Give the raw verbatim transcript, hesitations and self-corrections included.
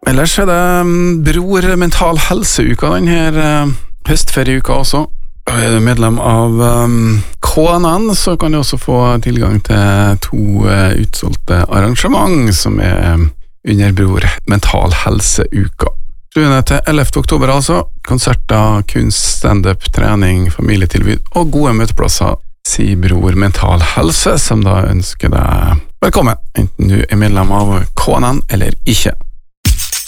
ellers er det um, Bror Mental Helse-uka denne uh, høstferieuka også. Og er du medlem av um, K N N, så kan du også få tilgang til to uh, utsolgte arrangement som er um, under Bror Mental Helse-uka. sjuende til ellevte oktober altså, konserter, kunst, stand-up, trening, familietilbud og gode møteplasser, sier Bror Mental Helse, som da ønsker deg velkommen, enten du er medlem av K N N eller ikke.